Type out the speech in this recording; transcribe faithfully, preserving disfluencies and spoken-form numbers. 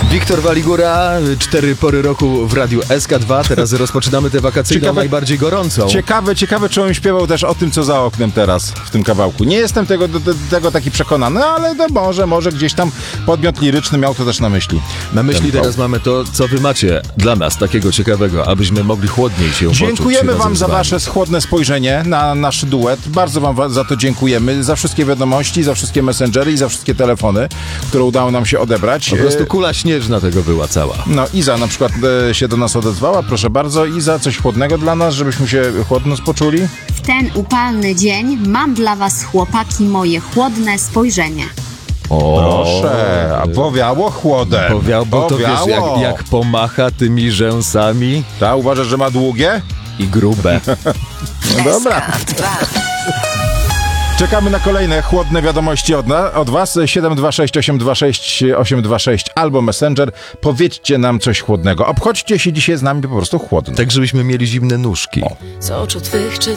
Wiktor Waligura, cztery pory roku w radiu S K dwa. Teraz rozpoczynamy tę wakacyjną, Ciekawe- najbardziej gorącą. Ciekawe, ciekawe, czy on śpiewał też o tym, co za oknem teraz w tym kawałku. Nie jestem tego, do, do, tego taki przekonany, ale to może, może gdzieś tam podmiot liryczny miał to też na myśli. Na myśli Ten teraz mamy to, co wy macie dla nas takiego ciekawego, abyśmy mogli chłodniej się poczuć. Dziękujemy razem wam z za wami. wasze chłodne spojrzenie na nasz duet. Bardzo wam wa- za to dziękujemy. Za wszystkie wiadomości, za wszystkie messengery i za wszystkie telefony, które udało nam się odebrać. Po prostu E, kula śnieżna tego była cała. No, Iza na przykład e, się do nas odezwała. Proszę bardzo, Iza, coś chłodnego dla nas, żebyśmy się chłodno spoczuli? W ten upalny dzień mam dla was, chłopaki, moje chłodne spojrzenie. O, Proszę, a powiało chłodem. Powiał, bo to wiesz, jak, jak pomacha tymi rzęsami Ta, uważasz, że ma długie? i grube. No dobra. Czekamy na kolejne chłodne wiadomości od, na, od was. siedem dwa sześć osiem dwa sześć osiem dwa sześć albo Messenger. Powiedzcie nam coś chłodnego. Obchodźcie się dzisiaj z nami po prostu chłodno. Tak, żebyśmy mieli zimne nóżki. Z oczu twych czytam